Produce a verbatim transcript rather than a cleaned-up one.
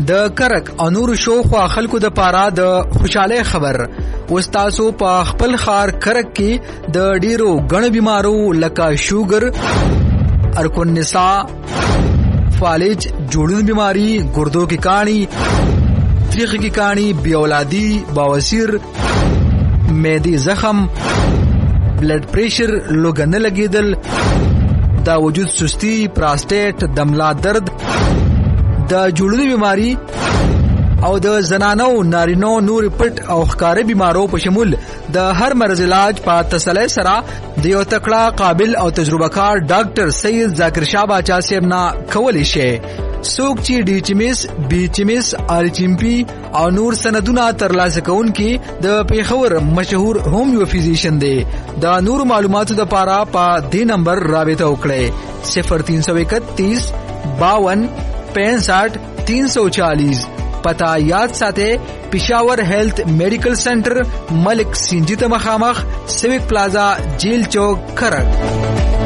د کرک او نور شوخوا خلکو د پاره د خوشاله خبر وستاسو په خپل خار کرک کې د ډیرو غن بیمارو لکه شوګر ارکون نساء فالج جوړون بیماری ګردو کی کانی تریخ کی کانی بی اولادی بواسیر معدی زخم بلڈ پریشر لوګن لګیدل دا وجود سستی پراسټیټ دملا درد د جوړونی بیماری او د زنانو نارینو نور پټ او ښکارې بیمارو په شمول د هر مرض علاج په تسلی سره د یو تکړه قابل او تجربه کار ډاکټر سید ذاکر شاه باچا صاحب نه کولی شي څوک چې ډي چیمس بي چیمس ار چیمپي او نور سندونه ترلاسه کوونکي د پیښور مشهور هومیو فزیشن دی د نور معلوماتو د پاره په دې نمبر رابطه وکړئ صفر تین سو اکتیس باون پینسٹھ تین سو چالیس پتا یاد ساته پشاور هیلث میډیکل سنټر ملک سنجیت مخامخ سیوک پلازا جیل چوک کرک.